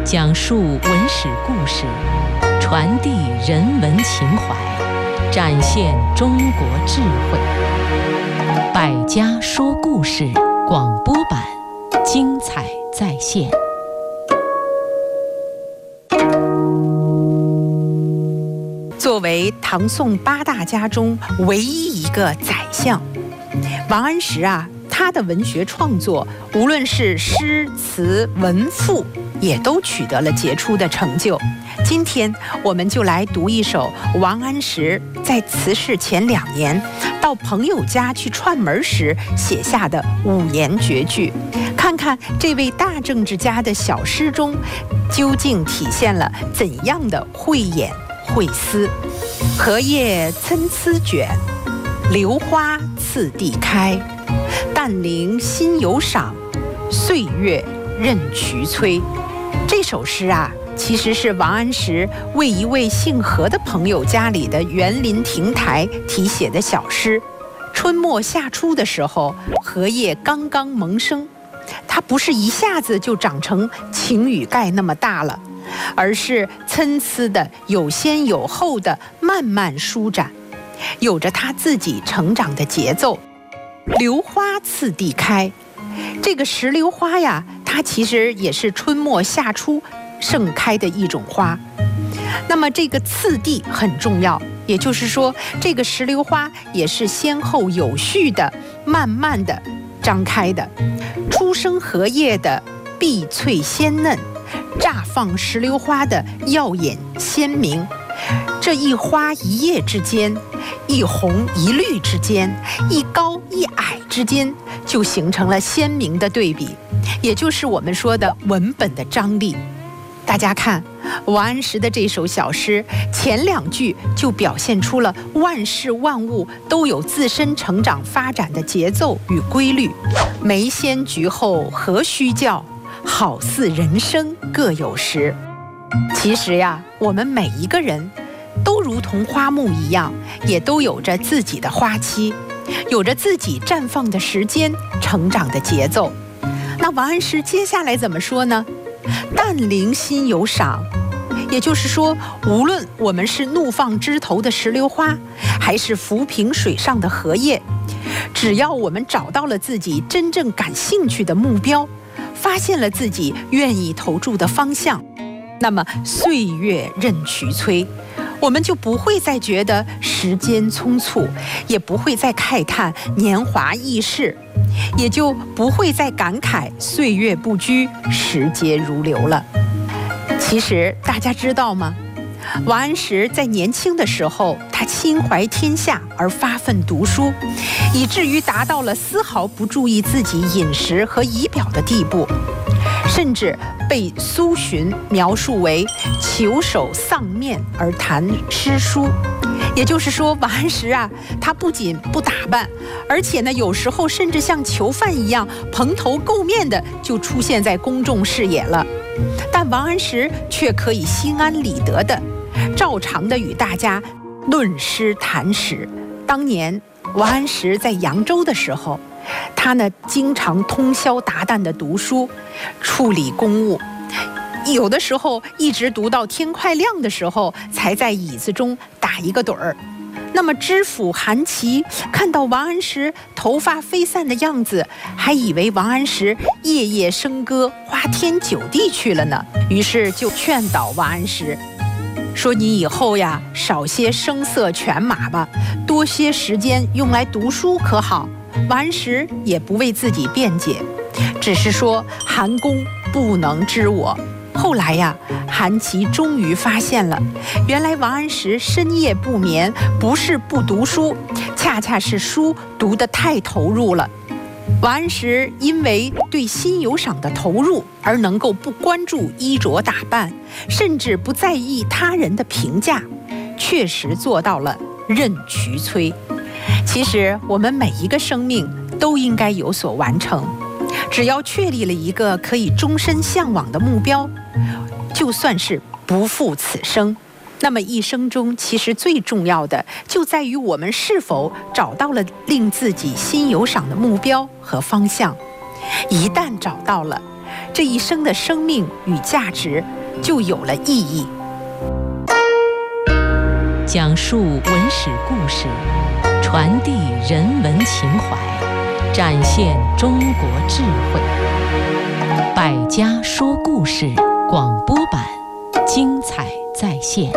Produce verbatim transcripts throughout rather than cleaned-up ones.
讲述文史故事，传递人文情怀，展现中国智慧。百家说故事广播版，精彩再现。 作为唐宋八大家中唯一一个宰相，王安石啊，他的文学创作，无论是诗词文赋，也都取得了杰出的成就。今天我们就来读一首王安石在辞世前两年到朋友家去串门时写下的五言绝句，看看这位大政治家的小诗中究竟体现了怎样的慧眼慧思。荷叶参差卷，榴花次第开，但领新有赏，岁月任渠催。这首诗啊，其实是王安石为一位姓何的朋友家里的园林亭台题写的小诗。春末夏初的时候，荷叶刚刚萌生，它不是一下子就长成晴雨盖那么大了，而是参差的、有先有后的慢慢舒展，有着它自己成长的节奏。榴花次第开，这个石榴花呀，它其实也是春末夏初盛开的一种花。那么这个次第很重要，也就是说，这个石榴花也是先后有序的、慢慢的张开的。初生荷叶的碧翠鲜嫩，乍放石榴花的耀眼鲜明。这一花一叶之间，一红一绿之间，一高一矮之间，就形成了鲜明的对比，也就是我们说的文本的张力。大家看王安石的这首小诗，前两句就表现出了万事万物都有自身成长发展的节奏与规律。梅先菊后何须教，好似人生各有时。其实呀，我们每一个人都如同花木一样，也都有着自己的花期，有着自己绽放的时间、成长的节奏。那王安石接下来怎么说呢？但领新有赏，也就是说，无论我们是怒放枝头的石榴花，还是浮萍水上的荷叶，只要我们找到了自己真正感兴趣的目标，发现了自己愿意投注的方向，那么岁月任渠催，我们就不会再觉得时间匆促，也不会再慨叹年华易逝，也就不会再感慨岁月不居，时节如流了。其实大家知道吗？王安石在年轻的时候，他心怀天下而发奋读书，以至于达到了丝毫不注意自己饮食和仪表的地步，甚至被苏洵描述为裘手丧面而谈诗书。也就是说，王安石啊，他不仅不打扮，而且呢，有时候甚至像囚犯一样蓬头垢面的就出现在公众视野了。但王安石却可以心安理得的照常的与大家论诗谈史。当年王安石在扬州的时候，他呢经常通宵达旦的读书，处理公务，有的时候一直读到天快亮的时候，才在椅子中打一个盹儿。那么知府韩琦看到王安石头发飞散的样子，还以为王安石夜夜笙歌，花天酒地去了呢，于是就劝导王安石说，你以后呀少些声色犬马吧，多些时间用来读书可好？王安石也不为自己辩解，只是说韩公不能知我。后来呀，韩琦终于发现了，原来王安石深夜不眠不是不读书，恰恰是书读得太投入了。王安石因为对新有赏的投入，而能够不关注衣着打扮，甚至不在意他人的评价，确实做到了任渠催。其实我们每一个生命都应该有所完成，只要确立了一个可以终身向往的目标，就算是不负此生。那么一生中其实最重要的就在于我们是否找到了令自己心有赏的目标和方向。一旦找到了，这一生的生命与价值就有了意义。 讲述文史故事，传递人文情怀，展现中国智慧。百家说故事广播版，精彩再现。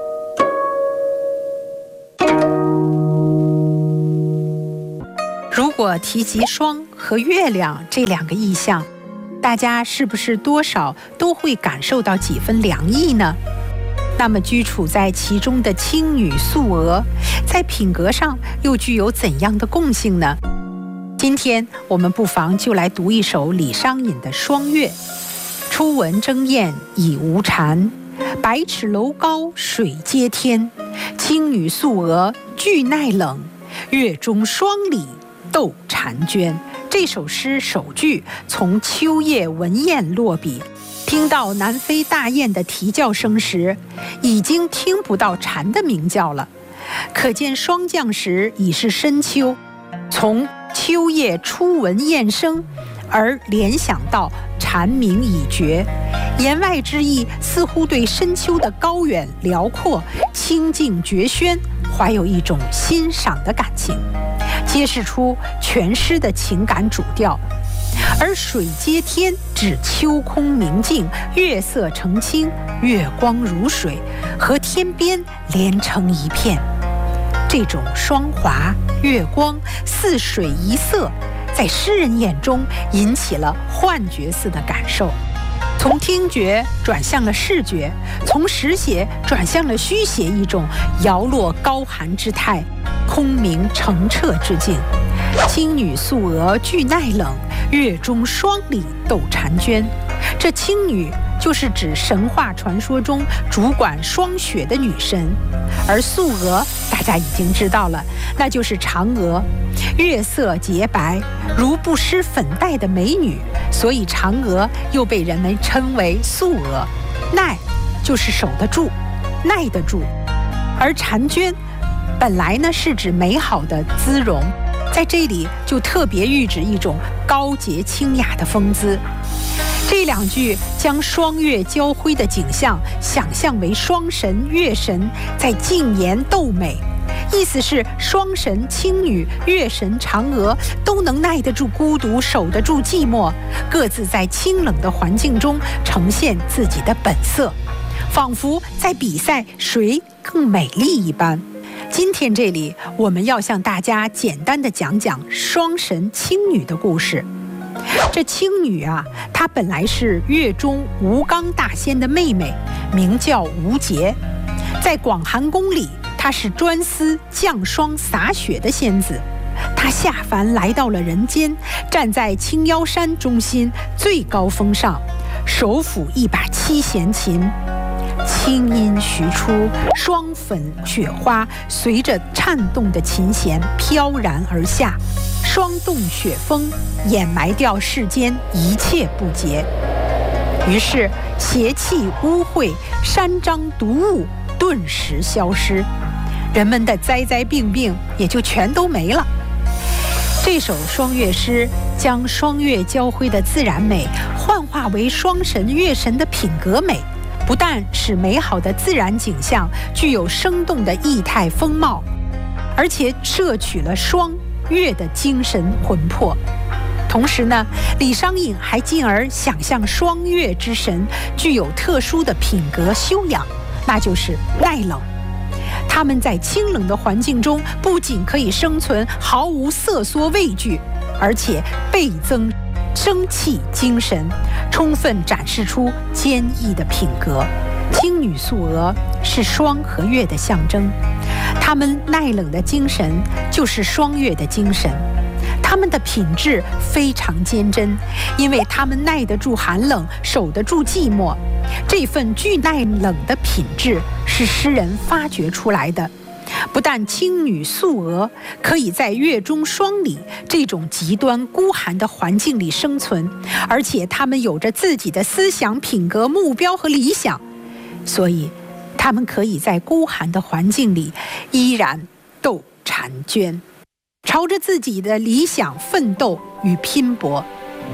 如果提及霜和月亮这两个意象，大家是不是多少都会感受到几分凉意呢？那么居处在其中的青女素娥，在品格上又具有怎样的共性呢？今天我们不妨就来读一首李商隐的《霜月》。初闻争艳已无蝉，百尺楼高水接天。青女素娥俱耐冷，月中霜里斗婵娟。这首诗首句从秋夜闻雁落笔，听到南飞大雁的啼叫声时，已经听不到蝉的鸣叫了，可见霜降时已是深秋。从秋夜初闻雁声而联想到蝉鸣已绝，言外之意似乎对深秋的高远辽阔、清静绝轩怀有一种欣赏的感情，揭示出全诗的情感主调。而水接天指秋空明净，月色澄清，月光如水，和天边连成一片。这种霜华月光似水一色，在诗人眼中引起了幻觉似的感受，从听觉转向了视觉，从实写转向了虚写，一种摇落高寒之态，空明澄澈之境。青女素娥俱耐冷，月中霜里斗婵娟。这青女就是指神话传说中主管霜雪的女神，而素娥大家已经知道了，那就是嫦娥。月色洁白，如不施粉黛的美女，所以嫦娥又被人们称为素娥。耐就是守得住，耐得住。而婵娟本来呢是指美好的姿容，在这里就特别喻指一种高洁清雅的风姿。这两句将双月交辉的景象想象为双神月神在竞妍斗美，意思是双神青女、月神嫦娥都能耐得住孤独，守得住寂寞，各自在清冷的环境中呈现自己的本色，仿佛在比赛谁更美丽一般。今天这里我们要向大家简单的讲讲双神青女的故事。这青女啊，她本来是月中吴刚大仙的妹妹，名叫吴洁。在广寒宫里，她是专司降霜洒雪的仙子。她下凡来到了人间，站在青腰山中心最高峰上，手抚一把七弦琴。清音徐出，霜粉雪花随着颤动的琴弦飘然而下，霜冻雪峰掩埋掉世间一切不洁。于是邪气污秽、山獐毒物顿时消失，人们的灾灾病病也就全都没了。这首双月诗将双月交辉的自然美幻化为双神月神的品格美，不但使美好的自然景象具有生动的意态风貌，而且摄取了双月的精神魂魄。同时呢，李商隐还进而想象双月之神具有特殊的品格修养，那就是耐冷。他们在清冷的环境中不仅可以生存，毫无瑟缩畏惧，而且倍增生气精神，充分展示出坚毅的品格。青女素娥是霜和月的象征，他们耐冷的精神就是霜月的精神。他们的品质非常坚贞，因为他们耐得住寒冷，守得住寂寞。这份巨耐冷的品质是诗人发掘出来的。不但青女素娥可以在月中霜里这种极端孤寒的环境里生存，而且他们有着自己的思想、品格、目标和理想，所以他们可以在孤寒的环境里依然斗婵娟，朝着自己的理想奋斗与拼搏。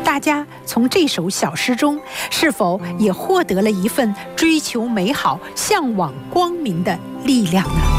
大家从这首小诗中，是否也获得了一份追求美好、向往光明的力量呢？